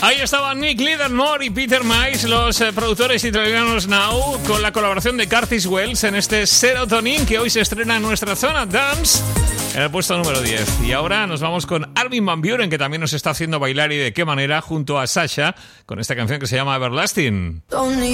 Ahí estaban Nick Lidermore y Peter Mice, los productores italianos Now, con la colaboración de Curtis Wells en este Serotonin que hoy se estrena en nuestra zona Dance en el puesto número 10. Y ahora nos vamos con Armin van Buuren, que también nos está haciendo bailar, y de qué manera, junto a Sasha, con esta canción que se llama Everlasting.